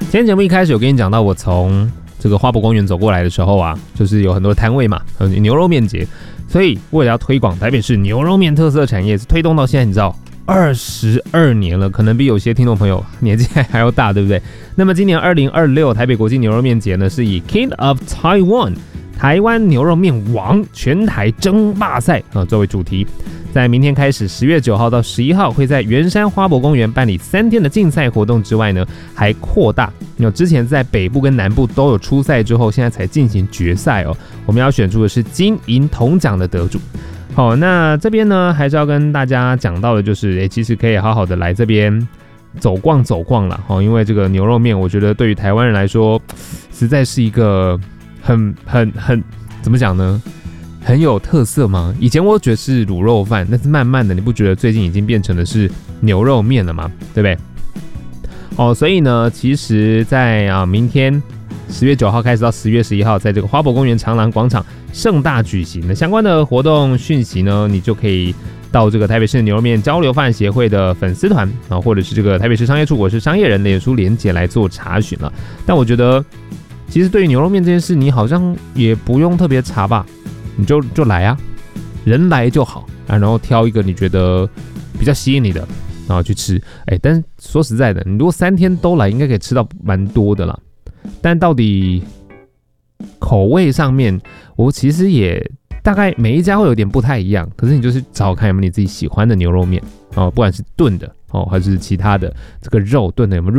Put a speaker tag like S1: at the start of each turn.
S1: 今天节目一开始有跟你讲到，我从这个花博公园走过来的时候啊，就是有很多摊位嘛，牛肉面节，所以为了要推广台北市牛肉面特色产业，推动到现在，你知道22年了，可能比有些听众朋友年纪还要大，对不对？那么今年2026台北国际牛肉面节呢，是以 King of Taiwan 台湾牛肉面王全台争霸赛作为主题。在明天开始10月9号到11号会在圆山花博公园办理3天的竞赛活动之外呢，还扩大，之前在北部跟南部都有初赛之后，现在才进行决赛哦。我们要选出的是金银铜奖的得主。好，那这边呢还是要跟大家讲到的就是，其实可以好好的来这边走逛啦，因为这个牛肉面，我觉得对于台湾人来说，实在是一个很怎么讲呢？很有特色吗？以前我觉得是卤肉饭，但是慢慢的，你不觉得最近已经变成的是牛肉面了吗？对不对？所以呢，其实在明天10月9号开始到10月11号，在这个花博公园长廊广场盛大举行的相关的活动讯息呢，你就可以到这个台北市牛肉面交流发展协会的粉丝团或者是这个台北市商业处我是商业人脸书连结来做查询了。但我觉得，其实对于牛肉面这件事，你好像也不用特别查吧。你就来啊，人来就好然后挑一个你觉得比较吸引你的，然后去吃。但是说实在的，你如果3天都来，应该可以吃到蛮多的啦。但到底口味上面，我其实也大概每一家会有点不太一样。可是你就是找看有没有你自己喜欢的牛肉面不管是炖的还是其他的这个肉炖的有没有